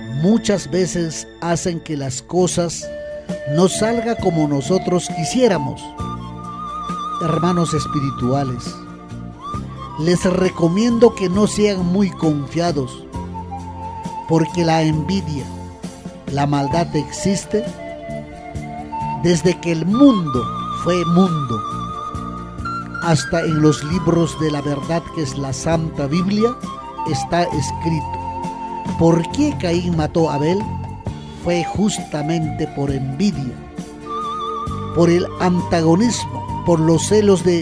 muchas veces hacen que las cosas no salgan como nosotros quisiéramos. Hermanos espirituales, les recomiendo que no sean muy confiados, porque la envidia, la maldad existe desde que el mundo fue mundo. Hasta en los libros de la verdad, que es la Santa Biblia, está escrito: ¿por qué Caín mató a Abel? Fue justamente por envidia, por el antagonismo, por los celos de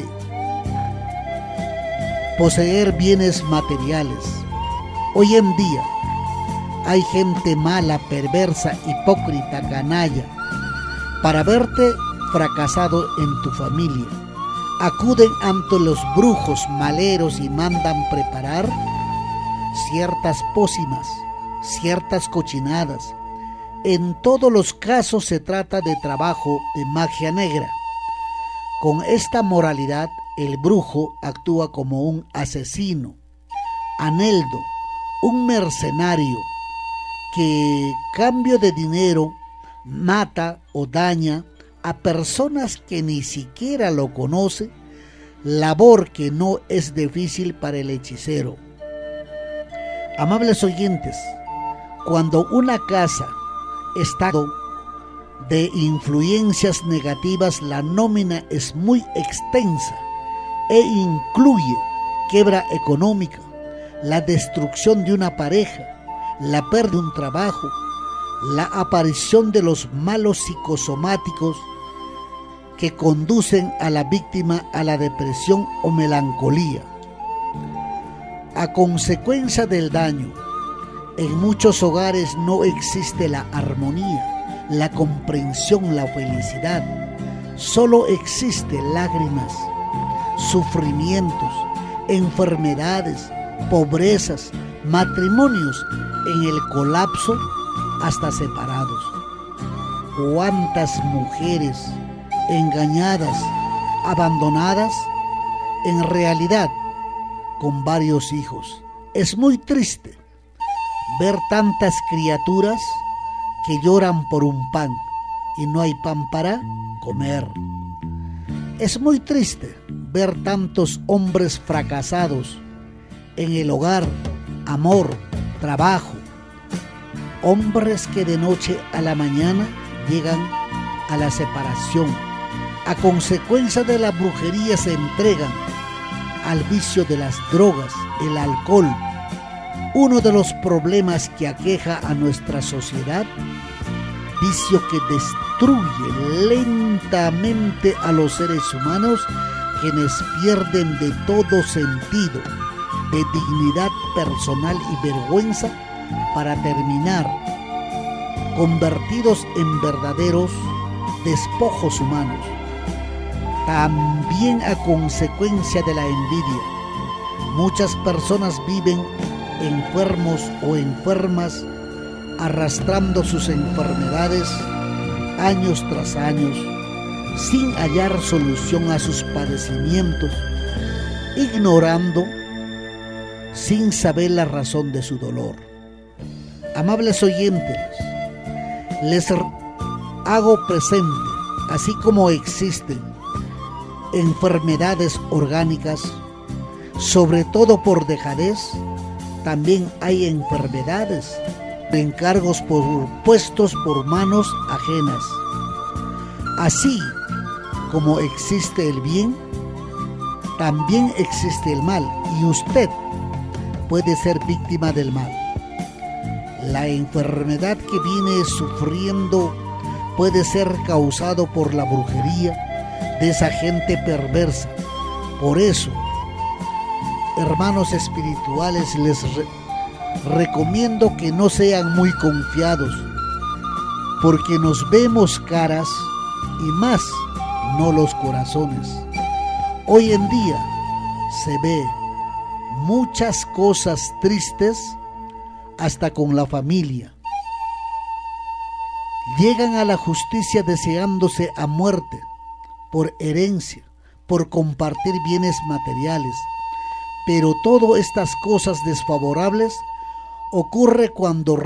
poseer bienes materiales. Hoy en día hay gente mala, perversa, hipócrita, canalla. Para verte fracasado en tu familia, acuden ante los brujos maleros y mandan preparar ciertas pócimas, ciertas cochinadas. En todos los casos se trata de trabajo de magia negra. Con esta moralidad, el brujo actúa como un asesino, aneldo, un mercenario que, cambio de dinero, mata o daña a personas que ni siquiera lo conoce, labor que no es difícil para el hechicero. Amables oyentes, cuando una casa está de influencias negativas, la nómina es muy extensa e incluye quiebra económica, la destrucción de una pareja, la pérdida de un trabajo, la aparición de los malos psicosomáticos que conducen a la víctima a la depresión o melancolía. A consecuencia del daño, en muchos hogares no existe la armonía, la comprensión, la felicidad. Solo existen lágrimas, sufrimientos, enfermedades, pobrezas, matrimonios en el colapso, hasta separados. ¿Cuántas mujeres engañadas, abandonadas, en realidad con varios hijos? Es muy triste ver tantas criaturas que lloran por un pan y no hay pan para comer. Es muy triste ver tantos hombres fracasados en el hogar, amor, trabajo. Hombres que de noche a la mañana llegan a la separación. A consecuencia de la brujería se entregan al vicio de las drogas, el alcohol. Uno de los problemas que aqueja a nuestra sociedad, vicio que destruye lentamente a los seres humanos, quienes pierden de todo sentido, de dignidad personal y vergüenza, para terminar convertidos en verdaderos despojos humanos. También a consecuencia de la envidia, muchas personas viven enfermos o enfermas, arrastrando sus enfermedades años tras años, sin hallar solución a sus padecimientos, ignorando, sin saber la razón de su dolor. Amables oyentes, les hago presente, así como existen enfermedades orgánicas, sobre todo por dejadez, también hay enfermedades de encargos puestos por manos ajenas. Así como existe el bien, también existe el mal, y usted puede ser víctima del mal. La enfermedad que viene sufriendo puede ser causado por la brujería de esa gente perversa. Por eso, hermanos espirituales, les recomiendo que no sean muy confiados, porque nos vemos caras y más no los corazones. Hoy en día se ve muchas cosas tristes, hasta con la familia. Llegan a la justicia deseándose a muerte por herencia, por compartir bienes materiales. Pero todas estas cosas desfavorables ocurre cuando